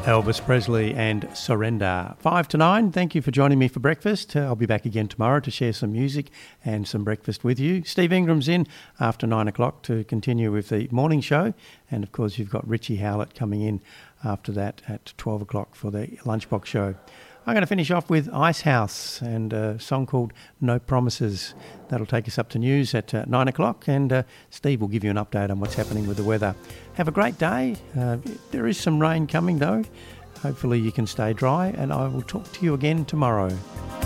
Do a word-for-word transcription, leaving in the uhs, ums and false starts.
Elvis Presley and Surrender. Five to nine, thank you for joining me for breakfast. Uh, I'll be back again tomorrow to share some music and some breakfast with you. Steve Ingram's in after nine o'clock to continue with the morning show. And of course, you've got Richie Howlett coming in after that at twelve o'clock for the Lunchbox show. I'm going to finish off with Icehouse and a song called No Promises. That'll take us up to news at uh, nine o'clock, and uh, Steve will give you an update on what's happening with the weather. Have a great day. Uh, there is some rain coming though. Hopefully you can stay dry, and I will talk to you again tomorrow.